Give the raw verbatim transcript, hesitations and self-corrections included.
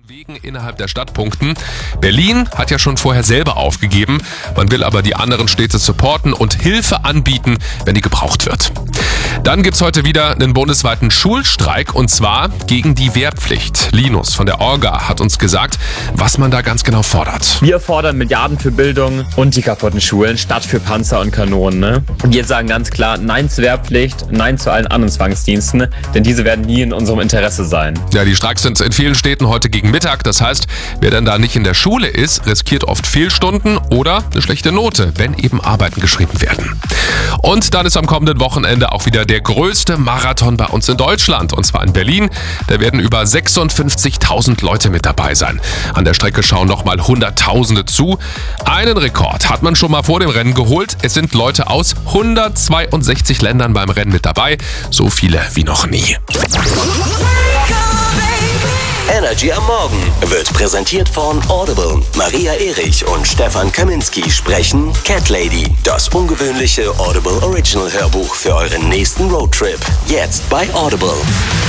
Wegen innerhalb der Stadt punkten. Berlin hat ja schon vorher selber aufgegeben. Man will aber die anderen Städte supporten und Hilfe anbieten, wenn die gebraucht wird. Dann gibt's heute wieder einen bundesweiten Schulstreik und zwar gegen die Wehrpflicht. Linus von der Orga hat uns gesagt, was man da ganz genau fordert. Wir fordern Milliarden für Bildung und die kaputten Schulen statt für Panzer und Kanonen. Ne? Und wir sagen ganz klar Nein zur Wehrpflicht, Nein zu allen anderen Zwangsdiensten, denn diese werden nie in unserem Interesse sein. Ja, die Streiks sind in vielen Städten heute gegen Mittag. Das heißt, wer dann da nicht in der Schule ist, riskiert oft Fehlstunden oder eine schlechte Note, wenn eben Arbeiten geschrieben werden. Und dann ist am kommenden Wochenende auch wieder der größte Marathon bei uns in Deutschland, und zwar in Berlin. Da werden über sechsundfünfzigtausend Leute mit dabei sein. An der Strecke schauen nochmal Hunderttausende zu. Einen Rekord hat man schon mal vor dem Rennen geholt. Es sind Leute aus hundertzweiundsechzig Ländern beim Rennen mit dabei. So viele wie noch nie. Energy am Morgen wird präsentiert von Audible. Maria Erich und Stefan Kaminski sprechen Cat Lady, das ungewöhnliche Audible Original Hörbuch für euren nächsten Roadtrip. Jetzt bei Audible.